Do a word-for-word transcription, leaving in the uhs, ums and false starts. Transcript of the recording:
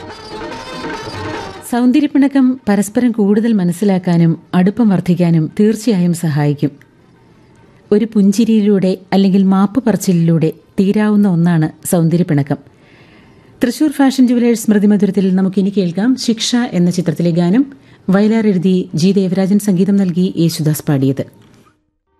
സൗന്ദര്യപ്പിണക്കം പരസ്പരം കൂടുതൽ മനസ്സിലാക്കാനും അടുപ്പം വർദ്ധിക്കാനും തീർച്ചയായും സഹായിക്കും. ഒരു പുഞ്ചിരിയിലൂടെ അല്ലെങ്കിൽ മാപ്പ് പറച്ചിലിലൂടെ തീരാവുന്ന ഒന്നാണ് സൗന്ദര്യപ്പിണക്കം. തൃശൂർ ഫാഷൻ ജുവലേഴ്സ് സ്മൃതിമധുരത്തിൽ നമുക്കിനി കേൾക്കാം ശിക്ഷ എന്ന ചിത്രത്തിലെ ഗാനം. വയലാർ എഴുതി ജി ദേവരാജൻ സംഗീതം നൽകി യേശുദാസ് പാടിയത്.